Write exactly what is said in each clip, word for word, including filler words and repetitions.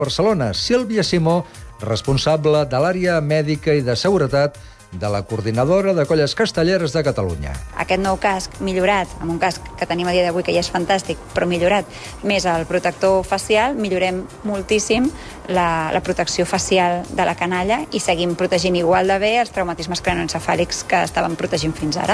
Barcelona. Sílvia Simó, responsable de l'àrea mèdica i de seguretat de la Coordinadora de Colles Castelleres de Catalunya. Aquest nou casc millorat, amb un casc que tenim a dia d'avui que ja és fantàstic, però millorat, més el protector facial, millorem moltíssim la, la protecció facial de la canalla i seguim protegint igual de bé els traumatismes cranioencefàlics que estàvem protegint fins ara.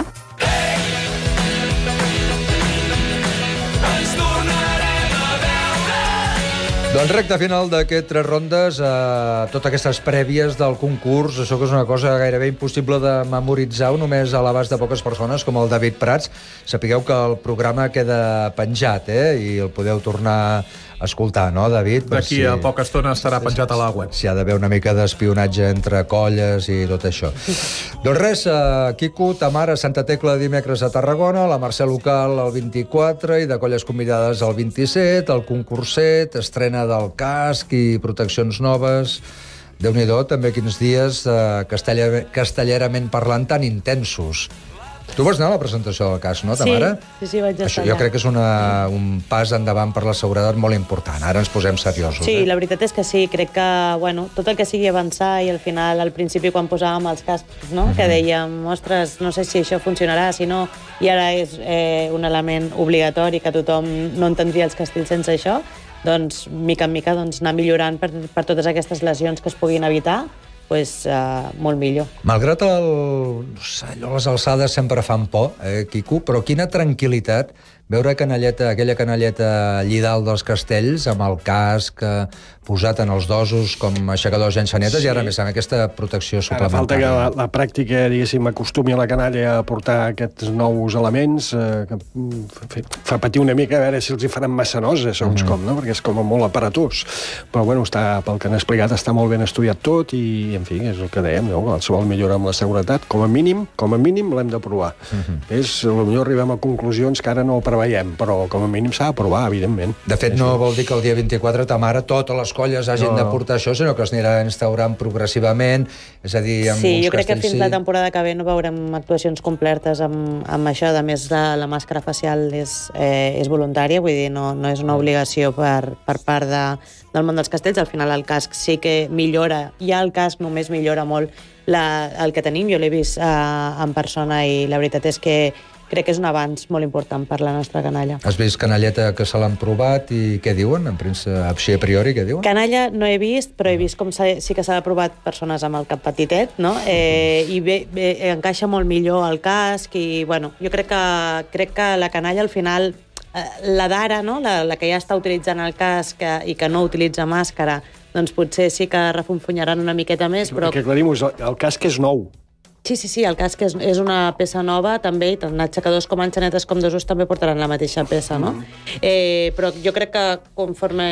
Doncs recte final d'aquest tres rondes, eh, totes aquestes prèvies del concurs, això que és una cosa gairebé impossible de memoritzar, només a l'abast de poques persones, com el David Prats. Sapigueu que el programa queda penjat, eh, i el podeu tornar a escoltar, no, David? D'aquí a poca estona estarà penjat a la web. Si ha d'haver una mica d'espionatge entre colles i tot això. Doncs res, eh, Quico, Tamara, Santa Tecla dimecres a Tarragona, la Mercè local el vint-i-quatre i de colles convidades el vint-i-set, el concurset, estrena del casc i proteccions noves. Déu-n'hi-do, també quins dies eh, casteller, castellerament parlant tan intensos. Tu vas anar a la presentació del casc, no, Tamara? Sí, sí, sí, vaig estar Això jo crec que és una, un pas endavant per la seguretat molt important. Ara ens posem seriosos. Sí, eh? la veritat és que sí. Crec que, bueno, tot el que sigui avançar i al final, al principi, quan posàvem els cascs, no?, mm-hmm. que dèiem, ostres, no sé si això funcionarà, si no, i ara és eh, un element obligatori que tothom no entendria els castells sense això, doncs, mica en mica, doncs, anar millorant per, per totes aquestes lesions que es puguin evitar, pues, uh, molt millor. Malgrat el... No sé, allò, les alçades sempre fan por, eh, Quico, però quina tranquil·litat veure canalleta, aquella canalleta allí dalt dels castells, amb el casc eh, posat en els dosos com aixecadors llençanetes, sí. I ara més amb aquesta protecció suplementària. Ara falta que la, la pràctica, diguéssim, acostumi a la canalla a portar aquests nous elements, eh, que fa patir una mica a veure si els hi faran massa nosa, segons mm-hmm. com, no? Perquè és com molt aparatós. Però, bueno, està, pel que han explicat, està molt ben estudiat tot i, en fi, és el que dèiem, no? Qualsevol millora amb la seguretat, com a mínim, com a mínim l'hem de provar. Mm-hmm. És, potser arribem a conclusions que ara no preveiem, però com a mínim s'ha de provar, evidentment. De fet, no vol dir que el dia vint-i-quatre, Tamara, totes les colles hagin no. de portar això, sinó que es anirà instaurant progressivament, és a dir, amb sí, uns jo crec que fins sí. la temporada que ve no veurem actuacions complertes amb, amb això. A més, la, la màscara facial és, eh, és voluntària, vull dir, no, no és una obligació per, per part de, del món dels castells. Al final el casc sí que millora, ja el casc només millora molt la, el que tenim. Jo l'he vist eh, en persona i la veritat és que crec que és un avanç molt important per la nostra canalla. Has vist canalleta que se l'han provat i què diuen? En principi, a priori, què diuen? Canalla no he vist, però he vist com sí que s'ha provat persones amb el cap petitet, no? Eh, I bé, bé, encaixa molt millor el casc i, bueno, jo crec que, crec que la canalla al final, eh, la d'ara, no?, la, la que ja està utilitzant el casc i que no utilitza màscara, doncs potser sí que refunfunyaran una miqueta més, però... Que aclarim, el casc és nou. Sí, sí, sí, el casc és, és una peça nova, també, i tant aixecadors com enxanetes com dosos també portaran la mateixa peça, no? Mm. Eh, però jo crec que conforme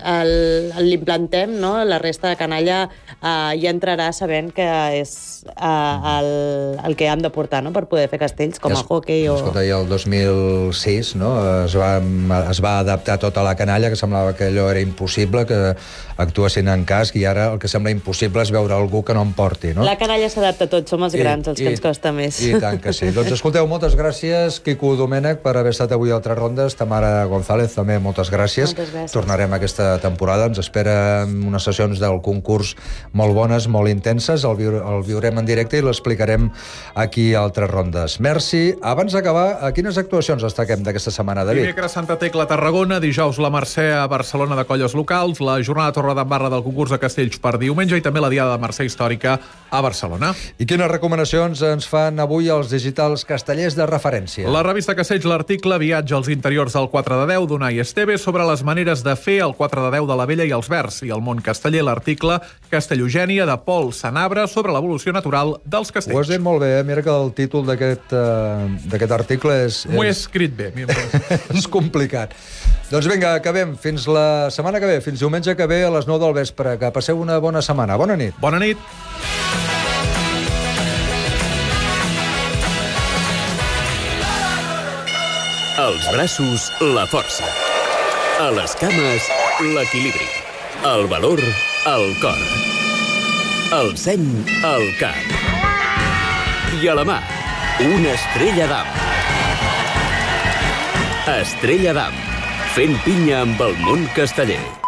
l'implentem, no?, la resta de canalla eh, ja entrarà sabent que és eh, el, el que han de portar, no?, per poder fer castells, com a hockey o... Escolta, i el dos mil sis, no?, es va, es va adaptar tota la canalla, que semblava que allò era impossible, que actuessin en casc, i ara el que sembla impossible és veure algú que no en porti, no? La canalla s'adapta a tot, som els grans, els que ens costa més. I tant que sí. Doncs escolteu, moltes gràcies, Quico Domènech, per haver estat avui a Tres Rondes. Tamara González, també moltes gràcies. Moltes gràcies. Tornarem aquesta temporada. Ens esperen unes sessions del concurs molt bones, molt intenses. El, viure, el viurem en directe i l'explicarem aquí al Tres Rondes. Merci. Abans d'acabar, a quines actuacions destaquem d'aquesta setmana, David? Dimecres Santa Tecla, Tarragona. Dijous la Mercè a Barcelona de colles locals. La jornada Torredembarra del concurs de castells per diumenge i també la Diada de Mercè Històrica a Barcelona. I quines recomanacions ens fan avui els digitals castellers de referència? La revista Castells, l'article Viatge als interiors del quatre de deu d'Unai Esteve sobre les maneres de fer el quatre de deu de la Vella i els Verds, i el món casteller, l'article Castellogènia de Pol Sanabra sobre l'evolució natural dels castells. Ho has dit molt bé, eh? Mira que el títol d'aquest uh, article és... M'ho he escrit bé. És complicat. Doncs vinga, acabem. Fins la setmana que ve, fins diumenge que ve a les nou del vespre. Que passeu una bona setmana. Bona nit. Bona nit. Als braços, la força. A les cames, l'equilibri. El valor, el cor. El seny, el cap. I a la mà, una estrella d'am. Estrella d'am, fent pinya amb el món casteller.